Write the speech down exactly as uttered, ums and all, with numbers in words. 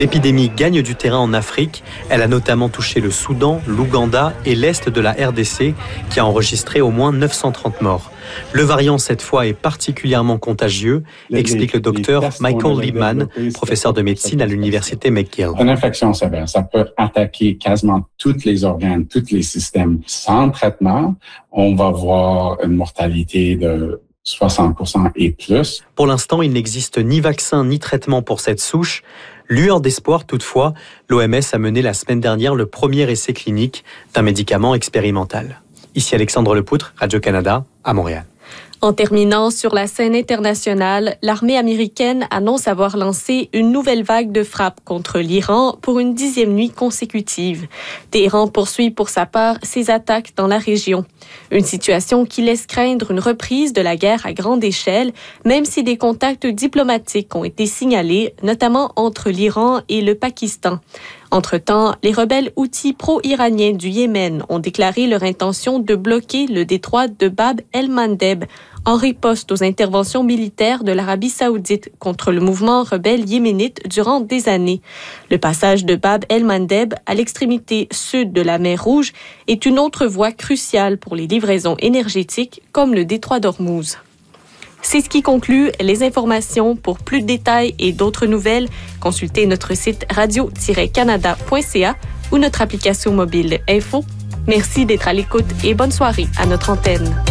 L'épidémie gagne du terrain en Afrique. Elle a notamment touché le Soudan, l'Ouganda et l'Est de la R D C, qui a enregistré au moins neuf cent trente morts. Le variant, cette fois, est particulièrement contagieux, explique le docteur Michael Liebman, professeur de médecine à l'université McGill. Une infection sévère, ça peut attaquer quasiment tous les organes, tous les systèmes. Sans traitement, on va voir une mortalité de soixante pour cent et plus. Pour l'instant, il n'existe ni vaccin ni traitement pour cette souche. Lueur d'espoir toutefois, l'O M S a mené la semaine dernière le premier essai clinique d'un médicament expérimental. Ici Alexandre Lepoutre, Radio-Canada, à Montréal. En terminant sur la scène internationale, l'armée américaine annonce avoir lancé une nouvelle vague de frappes contre l'Iran pour une dixième nuit consécutive. Téhéran poursuit pour sa part ses attaques dans la région. Une situation qui laisse craindre une reprise de la guerre à grande échelle, même si des contacts diplomatiques ont été signalés, notamment entre l'Iran et le Pakistan. Entre-temps, les rebelles houthis pro-iraniens du Yémen ont déclaré leur intention de bloquer le détroit de Bab el-Mandeb en riposte aux interventions militaires de l'Arabie saoudite contre le mouvement rebelle yéménite durant des années. Le passage de Bab el-Mandeb à l'extrémité sud de la mer Rouge est une autre voie cruciale pour les livraisons énergétiques comme le détroit d'Ormuz. C'est ce qui conclut les informations. Pour plus de détails et d'autres nouvelles, consultez notre site radio tiret canada point c a ou notre application mobile Info. Merci d'être à l'écoute et bonne soirée à notre antenne.